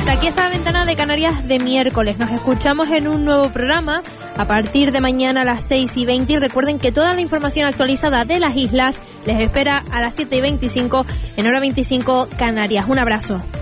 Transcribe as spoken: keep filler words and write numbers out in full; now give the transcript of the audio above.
Hasta aquí esta ventana de Canarias de miércoles. Nos escuchamos en un nuevo programa a partir de mañana a las seis y veinte. Y recuerden que toda la información actualizada de las islas les espera a las siete y veinticinco en hora veinticinco Canarias. Un abrazo.